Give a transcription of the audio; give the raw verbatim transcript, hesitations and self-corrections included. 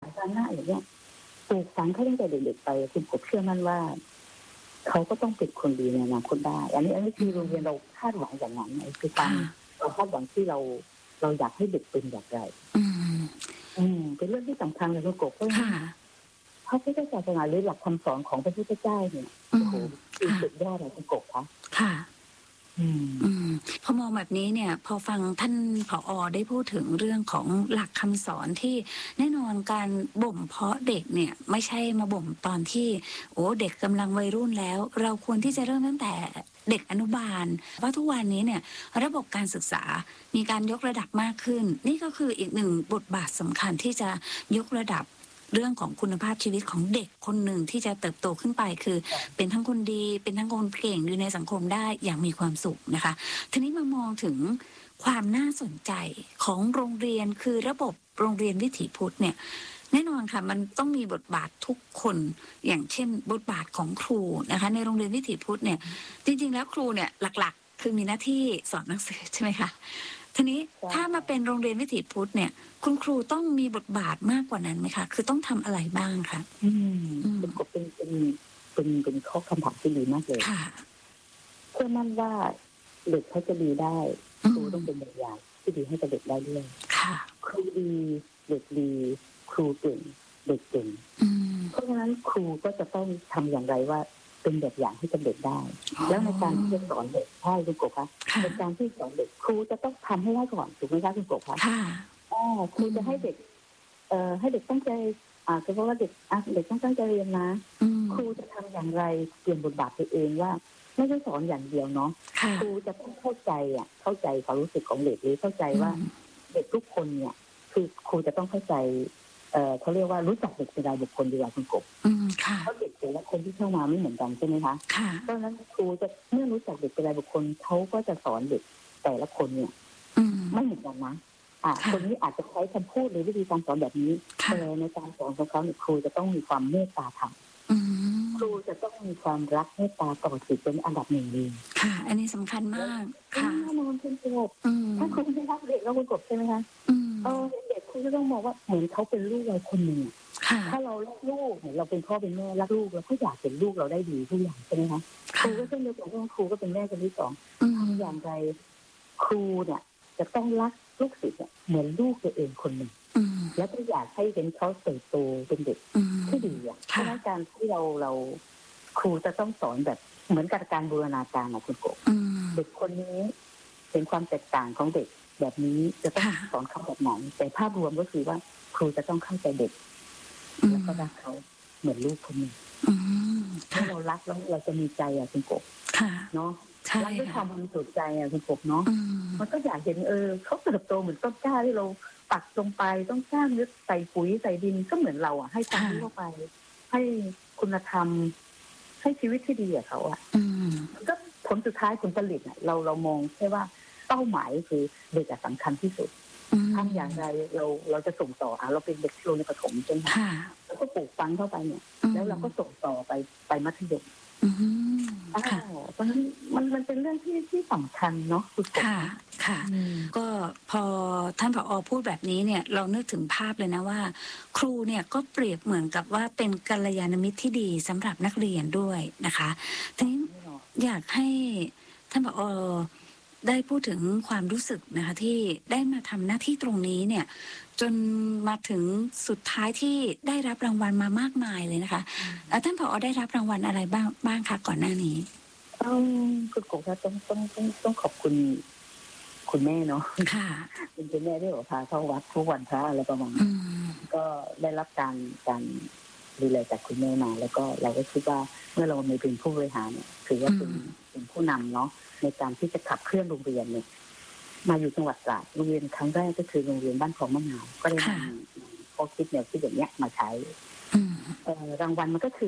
สาธารณะอย่างเงี้ยปลูกฝังเขาตั้งแต่เด็กๆไปคุณกบเชื่อมั่นว่าเขาก็ต้องเป็นคนดีในอนาคตได้อันนี้อันนี้คือโรงเรียนเราคาดหวังอย่างนั้นคือการเราคาดหวังที่เราเราอยากให้เด็กเป็นอย่างไรอืมอืมเป็นเรื่องที่สำคัญเลยคุณกบเพราะพระพุทธศาสนาหรือหลักคำสอนของพระพุทธเจ้าเนี่ยโอ้โหคือสุดยอดเลยคุณกบคะค่ะอืมพอมองแบบนี้เนี่ยพอฟังท่านผอ.ได้พูดถึงเรื่องของหลักคำสอนที่แน่นอนการบ่มเพาะเด็กเนี่ยไม่ใช่มาบ่มตอนที่โอ้เด็กกำลังวัยรุ่นแล้วเราควรที่จะเริ่มตั้งแต่เด็กอนุบาลเพราะทุกวันนี้เนี่ยระบบการศึกษามีการยกระดับมากขึ้นนี่ก็คืออีกหนึ่งบทบาทสำคัญที่จะยกระดับเรื่องของคุณภาพชีวิตของเด็กคนหนึ่งที่จะเติบโตขึ้นไปคือเป็นทั้งคนดีเป็นทั้งคนเก่งอยู่ในสังคมได้อย่างมีความสุขนะคะทีนี้มามองถึงความน่าสนใจของโรงเรียนคือระบบโรงเรียนวิถีพุทธเนี่ยแน่นอนค่ะมันต้องมีบทบาททุกคนอย่างเช่นบทบาทของครูนะคะในโรงเรียนวิถีพุทธเนี่ยจริงๆแล้วครูเนี่ยหลักๆคือมีหน้าที่สอนหนังสือใช่ไหมคะทีนี้ถ้ามาเป็นโรงเรียนวิถีพุทธเนี่ยคุณครูต้องมีบทบาทมากกว่านั้นไหมคะคือต้องทำอะไรบ้างคะอืมเป็นกบเป็นเป็นเป็นเป็นข้อคำถามที่ดีมากเลยค่ะเชื่อมั่นว่าเด็กเขาจะดีได้ครูต้องเป็นแบบอย่างที่ดีให้กับเด็กได้ด้วยค่ะครูดีเด็กดีครูเก่งเด็กเก่งเพราะฉะนั้นครูก็จะต้องทำอย่างไรว่าเป็นแบบอย่างให้กับเด็กได้แล้วในการที่จะสอนเด็กใช่คุณกบคะในการที่สอนเด็กครูจะต้องทำให้ได้ก่อนถูกไหมคะคุณกบคะอ๋อครูจะให้เด็กเอ่อให้เด็กตั้งใจอ่าเพราะว่าเด็กอ่ะเด็กต้องตั้งใจเรียนนะครูจะทำอย่างไรเปลี่ยนบทบาทตัวเองว่าไม่ใช่สอนอย่างเดียวเนาะครูจะต้องเข้าใจอ่ะเข้าใจความรู้สึกของเด็กหรือเข้าใจว่าเด็กทุกคนเนี่ยคือครูจะต้องเข้าใจเอ่อเขาเรียกว่ารู้จักเด็กเป็นรายบุคคลดีกว่าคุณกบเพราะเด็กแต่ละคนที่เข้ามาไม่เหมือนกันใช่ไหมคะเพราะฉะนั้นครูจะเมื่อรู้จักเด็กเป็นรายบุคคลเขาก็จะสอนเด็กแต่ละคนเนี่ยไม่เหมือนกันนะอ่าคนนี้อาจจะใช้คำพูดหรือวิธีการสอนแบบนี้แต่ในการสอนของเขาเนี่ยครูจะต้องมีความเมตตาธรรมครูจะต้องมีความรักเมตตาต่อสิทธิ์เป็นอันดับหนึ่งเลยค่ะอันนี้สำคัญมากค่ะแน่นอนคุณกบถ้าคุณไม่รักเด็กแล้วคุณกบใช่ไหมคะเออเด็กคุณก็ต้องมองว่าเหมือนเขาเป็นลูกเราคนหนึ่งถ้าเรารักลูกเหมือนเราเป็นพ่อเป็นแม่รักลูกเราก็อยากเห็นลูกเราได้ดีทุกอย่างใช่ไหมคะครูก็เช่นเดียวกันครูก็เป็นแม่คนที่สองทำอย่างไรครูเนี่ยจะต้องรักลูกศิษย์เหมือนลูกตัวเองคนหนึ่งแล้วก็อยากให้เห็นเขาเติบโตเป็นเด็กที่ดีอ่ะเพราะการที่เราเราครูจะต้องสอนแบบเหมือนกับการบูรณาการนะคุณโกเด็กคนนี้เป็นความแตกต่างของเด็กแบบนี้จะต้องสอนเขาแบบไหนแต่ภาพรวมก็คือว่าครูจะต้องเข้าใจเด็กแล้วก็รักเขาเหมือนลูกคนหนึ่งถ้าเรารักแล้วเราจะมีใจอ่ะคุณโกเนาะรักด้วยความบริสุทธิ์ใจอ่ะคุณกบเนาะมันก็อยากเห็นเออเขาเติบโตเหมือนต้นกล้าที่เราปักลงไปต้องสร้างยึดใส่ปุ๋ยใส่ดินก็เหมือนเราอ่ะให้ความรู้เข้าไปให้คุณธรรมให้ชีวิตที่ดีกับเขาอ่ะก็ผลสุดท้ายผลผลิตอ่ะเราเรามองแค่ว่าเป้าหมายคือเด็กสำคัญที่สุดทำอย่างไรเราเราจะส่งต่ออ่ะเราเป็นเด็กโรงเรียนประถมใช่ไหมแล้วก็ปลูกฝังเข้าไปเนี่ยแล้วเราก็ส่งต่อไปไปมัธยมค่ะเพราะฉะนั้นมันมันเป็นเรื่องที่ที่สำคัญเนาะค่ะค่ะก็พอท่านผอ.พูดแบบนี้เนี่ยเรานึกถึงภาพเลยนะว่าครูเนี่ยก็เปรียบเหมือนกับว่าเป็นกัลยาณมิตรที่ดีสำหรับนักเรียนด้วยนะคะทีนี้อยากให้ท่านผอ.ได้พูดถึงความรู้สึกนะคะที่ได้มาทำหน้าที่ตรงนี้เนี่ยจนมาถึงสุดท้ายที่ได้รับรางวัลมามากมายเลยนะคะท่านผอ.ได้รับรางวัลอะไรบ้างบ้างคะก่อนหน้านี้ต้องคุณกบคะต้องต้องต้องต้องขอบคุณคุณแม่เนาะค่ะเป็นคุณแม่ที่บอกพาเข้าวัดทุกวันพระอะไรประมาณนี้ก็ได้รับการการดูแลจากคุณแม่มาแล้วก็เราก็คิดว่าเมื่อเรามีเป็นผู้บริหารเนี่ยถือว่าเป็นเป็นผู้นำเนาะในการที่จะขับเคลื่อนโรงเรียนเนี่ยมาอยู่จังหวัดตราดโรงเรียนครั้งแรกก็คือโรงเรียนบ้านของมะนาวก็ได้นำข้อคิดแนวคิดอย่างเนี้ยมาใช้รางวัลมันก็คือ